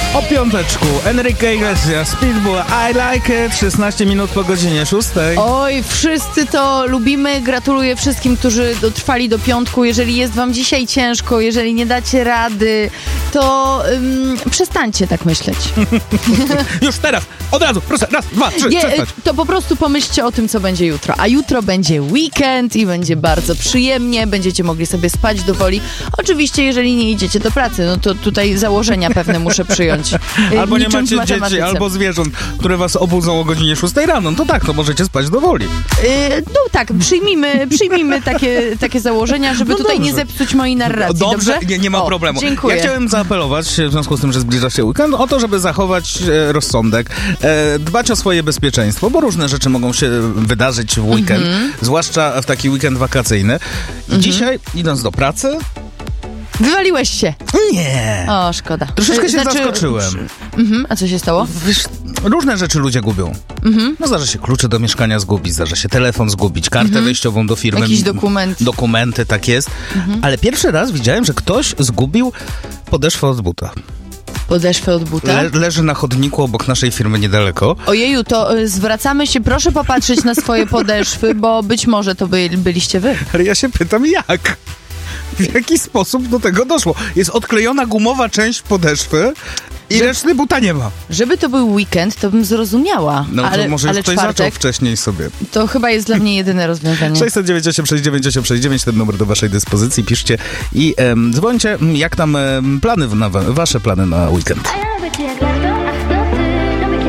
O piąteczku, Enrique Iglesias, Pitbull, I Like It, 16 minut po godzinie 6. Oj, wszyscy to lubimy. Gratuluję wszystkim, którzy dotrwali do piątku. Jeżeli jest wam dzisiaj ciężko, jeżeli nie dacie rady, to przestańcie tak myśleć. Już teraz, od razu, proszę, raz, dwa, trzy, przestać. To po prostu pomyślcie o tym, co będzie jutro. A jutro będzie weekend i będzie bardzo przyjemnie. Będziecie mogli sobie spać do woli. Oczywiście, jeżeli nie idziecie do pracy, no to tutaj założenia pewne muszę przyjąć. Albo nie macie dzieci, albo zwierząt, które was obudzą o godzinie 6 rano. No to tak, to możecie spać do woli. No tak, przyjmijmy takie założenia, żeby tutaj nie zepsuć mojej narracji. Dobrze? Nie ma problemu. Dziękuję. Ja chciałem zaapelować, w związku z tym, że zbliża się weekend, o to, żeby zachować rozsądek, dbać o swoje bezpieczeństwo, bo różne rzeczy mogą się wydarzyć w weekend, zwłaszcza w taki weekend wakacyjny. I dzisiaj, idąc do pracy... Wywaliłeś się. Nie. O, szkoda. Troszeczkę się zaskoczyłem. A co się stało? Wiesz, różne rzeczy ludzie gubią. No zdarza się klucze do mieszkania zgubić, zdarza się telefon zgubić, kartę wejściową do firmy. Jakiś dokument. Dokumenty, tak jest. Ale pierwszy raz widziałem, że ktoś zgubił podeszwę od buta. Podeszwę od buta? Leży na chodniku obok naszej firmy niedaleko. Ojeju, to zwracamy się, proszę popatrzeć na swoje podeszwy, bo być może to byliście wy. Ale ja się pytam, jak? W jaki sposób do tego doszło? Jest odklejona gumowa część podeszwy i reszty buta nie ma. Żeby to był weekend, to bym zrozumiała. No ale, to może już ktoś czwartek, zaczął wcześniej sobie. To chyba jest dla mnie jedyne rozwiązanie. 696 ten numer do waszej dyspozycji. Piszcie i dzwońcie, jak tam plany, wasze plany na weekend. A ja lubię cię jak lato.